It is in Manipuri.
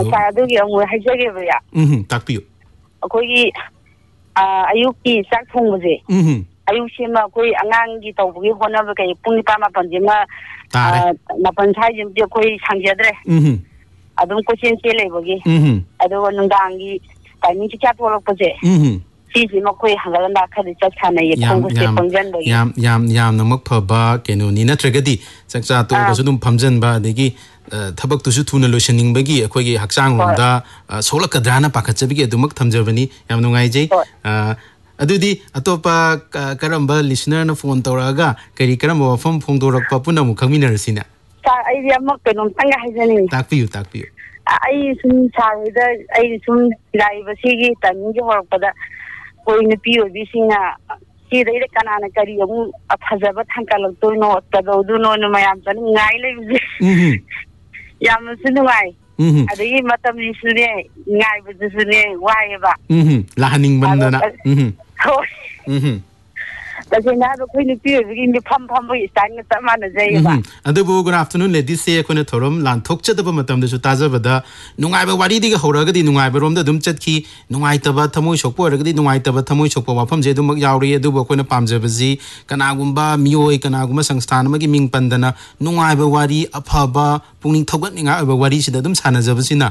ꯁꯥꯔ ꯑꯗꯨꯒꯤ ꯑꯃꯨꯛ ꯍꯥꯏꯖꯒꯦꯕ ꯌꯥ ꯇꯥꯛꯄꯤꯌꯨ ꯑꯩꯈꯣꯏꯒꯤ ꯑꯌꯨꯛꯀꯤ ꯆꯥꯛ ꯊꯣꯡꯕꯁꯦ ꯑꯌꯨꯛꯁꯤꯃ ꯑꯩꯈꯣꯏ ꯑꯉꯥꯡꯒꯤ ꯇꯧꯕꯒꯤ ꯍꯣꯠꯅꯕ ꯀꯩ ꯄꯨꯡ 9-10ꯁꯤꯃ ꯃꯥꯄꯜ ꯁ꯭ꯋꯥꯏꯁꯤꯃꯗꯤ ꯑꯩꯈꯣꯏ ꯁꯪꯖꯗ꯭ꯔꯦ ꯑꯗꯨꯝ ꯀꯣꯏꯆꯦꯟ ꯆꯦꯜꯂꯩꯕꯒꯤ ꯑꯗꯨꯒ ꯅꯨꯡꯗꯥꯡꯒꯤ ꯇꯥꯏꯃꯤꯡ ꯆꯥꯛꯆꯥ ꯊꯣꯛꯂꯛꯄꯁꯦ ꯁꯤꯁꯤꯃ ꯑꯩꯈꯣꯏ ꯍꯪꯒꯠ ꯍꯟꯗꯥ ꯈꯔꯗꯤ ꯆꯠ ꯁꯥꯟꯅꯩꯌꯦ ꯈꯣꯡꯈꯨꯠꯁꯦ ꯄꯪꯁꯤꯟꯕꯒꯤ ꯌꯥꯝꯅꯃꯛ ꯐꯕ ꯀꯩꯅꯣꯅꯤ ꯅꯠꯇ꯭ꯔꯒꯗꯤ ꯆꯥꯛꯆꯥ ꯇꯣꯛꯑꯒꯁꯨ ꯑꯗꯨꯝ ꯐꯝꯖꯟꯕ ꯑꯗꯒꯤ ꯊꯕꯛꯇꯨꯁꯨ ꯊꯨꯅ ꯂꯣꯏꯁꯤꯟꯅꯤꯡꯕꯒꯤ ꯑꯩꯈꯣꯏꯒꯤ ꯍꯛꯆꯥꯡꯂꯣꯝꯗ ꯁꯣꯛꯂꯛꯀꯗ꯭ꯔꯥꯅ ꯄꯥꯈꯠꯆꯕꯒꯤ ꯑꯗꯨꯃꯛ ꯊꯝꯖꯕꯅꯤ ꯌꯥꯝ ꯅꯨꯡꯉꯥꯏꯖꯩ ꯑꯗꯨꯗꯤ ꯑꯇꯣꯞꯄ ꯀꯔꯝꯕ ꯂꯤꯁꯅꯔꯅ ꯐꯣꯟ ꯇꯧꯔꯛꯑꯒ ꯀꯔꯝꯕ ꯋꯥꯐꯝ ꯐꯣꯡꯗꯣꯔꯛꯄ ꯄꯨꯟꯅ ꯑꯃꯨꯛ ꯈꯪꯃꯤꯟꯅꯔꯁꯤꯅꯦ ꯁꯥꯔ ꯑꯩꯗꯤ ꯑꯃ ꯀꯩꯅꯣꯝꯇꯪꯒ ꯍꯥꯏꯖꯅꯤꯡꯉꯤ ꯇꯥꯛꯄꯤꯌꯨ ꯑꯩ ꯁꯨꯝ ꯁꯥꯔꯍꯣꯏꯗ ꯑꯩ ꯁꯨꯝ ꯂꯥꯛꯏꯕ ꯁꯤꯒꯤ ꯇꯥꯏꯃꯤꯡꯁꯦ ꯍꯧꯔꯛꯄꯗ ꯑꯩꯈꯣꯏ ꯅꯨꯄꯤ ꯑꯣꯏꯕꯤꯁꯤꯡꯅ ꯁꯤꯗꯩꯗ ꯀꯅꯥꯅ ꯀꯔꯤ ꯑꯃꯨꯛ ꯐꯖꯕ ꯊꯥꯡꯀꯠꯂꯛꯇꯣꯏꯅꯣ ꯀꯗꯧꯗꯣꯏꯅꯣꯅ ꯃꯌꯥꯝ ꯆꯠꯅ ꯉꯥꯏ ꯂꯩꯕꯁꯦ ꯌꯥꯝꯅꯁꯨ ꯅꯨꯡꯉꯥꯏ ꯑꯗꯒꯤ ꯃꯇꯝꯁꯤꯁꯨꯅꯦ ꯉꯥꯏꯕꯗꯨꯁꯨꯅꯦ ꯋꯥꯏꯑꯦꯕ ꯂꯥꯛꯍꯟꯅꯤꯡꯃꯟꯗꯅ ꯍꯣꯏ ꯇꯁꯦꯡꯅ ꯍꯥꯏꯕ ꯑꯩꯈꯣꯏ ꯅꯨꯄꯤ ꯑꯣꯏꯕꯒꯤ ꯃꯤꯐꯝ ꯐꯝꯕꯒꯤ ꯁ꯭ꯇꯥꯏꯜꯒ ꯆꯞ ꯃꯥꯟꯅꯖꯩꯌꯦꯕ ꯑꯗꯨꯕꯨ ꯒꯨꯗ ꯑꯥꯐꯇꯔꯅꯨꯟ ꯂꯦꯗꯤꯁꯁꯦ ꯑꯩꯈꯣꯏꯅ ꯊꯧꯔꯝ ꯂꯥꯟꯊꯣꯛꯆꯗꯕ ꯃꯇꯝꯗꯁꯨ ꯇꯥꯖꯕꯗ ꯅꯨꯡꯉꯥꯏꯕ ꯋꯥꯔꯤꯗꯒꯤ ꯍꯧꯔꯒꯗꯤ ꯅꯨꯡꯉꯥꯏꯕꯔꯣꯝꯗ ꯑꯗꯨꯝ ꯆꯠꯈꯤ ꯅꯨꯡꯉꯥꯏꯇꯕ ꯊꯃꯣꯏ ꯁꯣꯛꯄ ꯑꯣꯏꯔꯒꯗꯤ ꯅꯨꯡꯉꯥꯏꯇꯕ ꯊꯃꯣꯏ ꯁꯣꯛꯄ ꯋꯥꯐꯝꯁꯦ ꯑꯗꯨꯃꯛ ꯌꯥꯎꯔꯤ ꯑꯗꯨꯕꯨ ꯑꯩꯈꯣꯏꯅ ꯄꯥꯝꯖꯕꯁꯤ ꯀꯅꯥꯒꯨꯝꯕ ꯃꯤꯑꯣꯏ ꯀꯅꯥꯒꯨꯝꯕ ꯁꯪꯁꯊꯥꯟ ꯑꯃꯒꯤ ꯃꯤꯡ ꯄꯟꯗꯅ ꯅꯨꯡꯉꯥꯏꯕ ꯋꯥꯔꯤ ꯑꯐꯕ ꯄꯨꯛꯅꯤꯡ ꯊꯧꯒꯠꯅꯤꯡꯉꯥꯏ ꯑꯣꯏꯕ ꯋꯥꯔꯤꯁꯤꯗ ꯑꯗꯨꯝ ꯁꯥꯟꯅꯖꯕꯁꯤꯅ